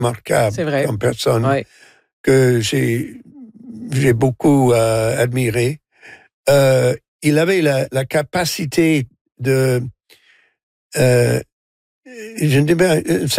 remarquable C'est vrai. comme personne Ouais. que j'ai beaucoup admiré. Il avait la capacité de... je ne dis pas,